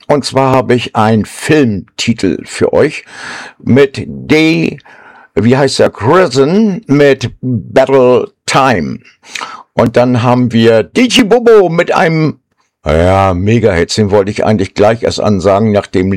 Und zwar habe ich einen Filmtitel für euch mit Crimson mit Battle Time. Und dann haben wir DJ Bobo mit einem, ja, Mega-Hits, den wollte ich eigentlich gleich erst ansagen, nach dem